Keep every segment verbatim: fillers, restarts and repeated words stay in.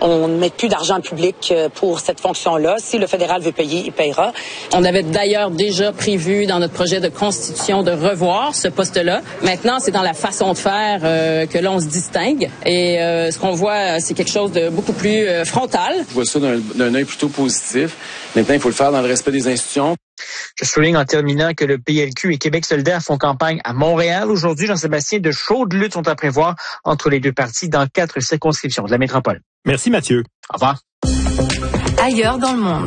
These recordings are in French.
on ne met plus d'argent public pour cette fonction-là. Si le fédéral veut payer, il payera. On avait d'ailleurs déjà prévu dans notre projet de constitution de revoir ce poste-là. Maintenant, c'est dans la façon de faire euh, que là, on se distingue. Et euh, ce qu'on voit, c'est quelque chose de beaucoup plus euh, frontal. Je vois ça d'un, d'un œil plutôt positif. Maintenant, il faut le faire dans le respect des institutions. Je souligne en terminant que le P L Q et Québec solidaire font campagne à Montréal. Aujourd'hui, Jean-Sébastien, de chaudes luttes sont à prévoir entre les deux partis dans quatre circonscriptions de la métropole. Merci Mathieu. Au revoir. Ailleurs dans le monde.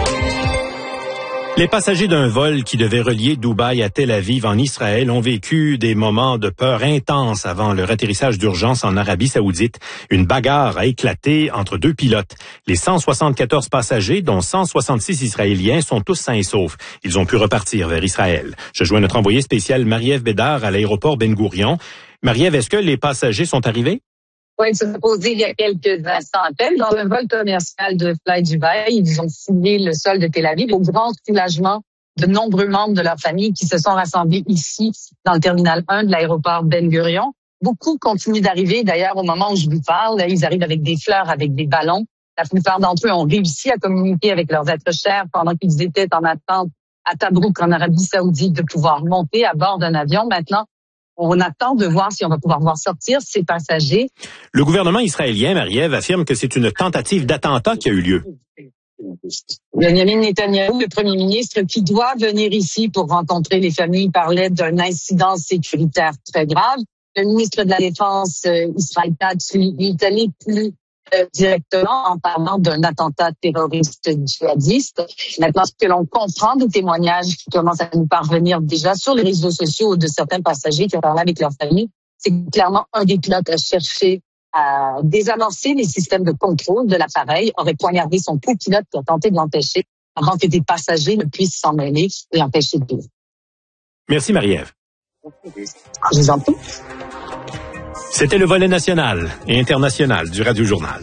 Les passagers d'un vol qui devait relier Dubaï à Tel Aviv en Israël ont vécu des moments de peur intense avant leur atterrissage d'urgence en Arabie Saoudite. Une bagarre a éclaté entre deux pilotes. Les cent soixante-quatorze passagers, dont cent soixante-six Israéliens, sont tous sains et saufs. Ils ont pu repartir vers Israël. Je joins notre envoyé spécial Marie-Ève Bédard à l'aéroport Ben Gourion. Marie-Ève, est-ce que les passagers sont arrivés? Oui, ça s'est posé il y a quelques instants à peine. Dans un vol commercial de Fly Dubai, ils ont fouillé le sol de Tel Aviv au grand soulagement de nombreux membres de leur famille qui se sont rassemblés ici, dans le terminal un de l'aéroport Ben Gurion. Beaucoup continuent d'arriver. D'ailleurs, au moment où je vous parle, ils arrivent avec des fleurs, avec des ballons. La plupart d'entre eux ont réussi à communiquer avec leurs êtres chers pendant qu'ils étaient en attente à Tabrouk, en Arabie Saoudite, de pouvoir monter à bord d'un avion. Maintenant, on attend de voir si on va pouvoir voir sortir ces passagers. Le gouvernement israélien, Marie-Ève, affirme que c'est une tentative d'attentat qui a eu lieu. Benjamin Netanyahou, le premier ministre, qui doit venir ici pour rencontrer les familles, parlait d'un incident sécuritaire très grave. Le ministre de la Défense, euh, Israël Katz, lui, est allé plus euh, directement en parlant d'un attentat terroriste djihadiste. Maintenant, ce que l'on comprend des témoignages qui commencent à nous parvenir déjà sur les réseaux sociaux de certains passagers qui ont parlé avec leur famille, c'est clairement un des pilotes à chercher à désamorcer les systèmes de contrôle de l'appareil, aurait poignardé son copilote qui a tenté de l'empêcher avant que des passagers ne puissent s'en mêler et empêcher de vivre. Merci Marie-Ève. Je vous en prie. C'était le volet national et international du Radio Journal.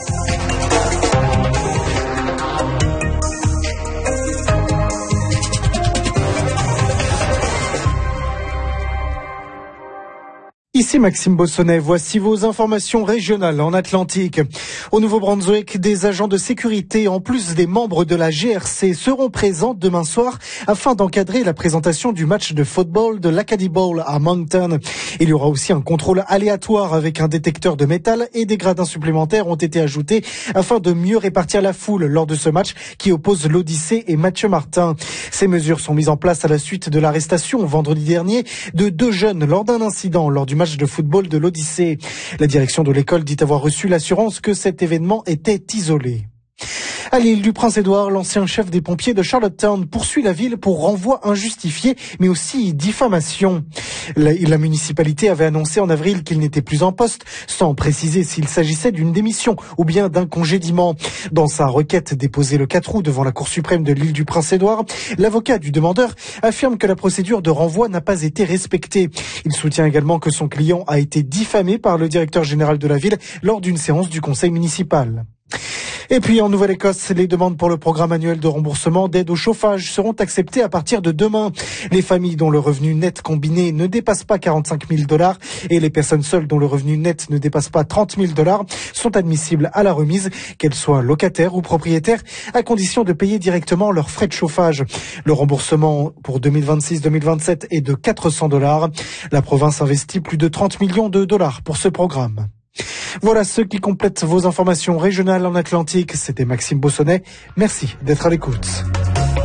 Ici Maxime Bossonnet, voici vos informations régionales en Atlantique. Au Nouveau-Brunswick, des agents de sécurité, en plus des membres de la G R C, seront présents demain soir afin d'encadrer la présentation du match de football de l'Acadie Bowl à Moncton. Il y aura aussi un contrôle aléatoire avec un détecteur de métal et des gradins supplémentaires ont été ajoutés afin de mieux répartir la foule lors de ce match qui oppose l'Odyssée et Mathieu Martin. Ces mesures sont mises en place à la suite de l'arrestation vendredi dernier de deux jeunes lors d'un incident lors du match de football de l'Odyssée. La direction de l'école dit avoir reçu l'assurance que cet événement était isolé. À l'île du Prince-Édouard, l'ancien chef des pompiers de Charlottetown poursuit la ville pour renvoi injustifié, mais aussi diffamation. La, la municipalité avait annoncé en avril qu'il n'était plus en poste, sans préciser s'il s'agissait d'une démission ou bien d'un congédiement. Dans sa requête déposée le quatre août devant la Cour suprême de l'île du Prince-Édouard, l'avocat du demandeur affirme que la procédure de renvoi n'a pas été respectée. Il soutient également que son client a été diffamé par le directeur général de la ville lors d'une séance du conseil municipal. Et puis en Nouvelle-Écosse, les demandes pour le programme annuel de remboursement d'aide au chauffage seront acceptées à partir de demain. Les familles dont le revenu net combiné ne dépasse pas quarante-cinq mille dollars et les personnes seules dont le revenu net ne dépasse pas trente mille dollars sont admissibles à la remise, qu'elles soient locataires ou propriétaires, à condition de payer directement leurs frais de chauffage. Le remboursement pour deux mille vingt-six deux mille vingt-sept est de quatre cents dollars. La province investit plus de trente millions de dollars pour ce programme. Voilà ce qui complète vos informations régionales en Atlantique. C'était Maxime Bossonnet. Merci d'être à l'écoute.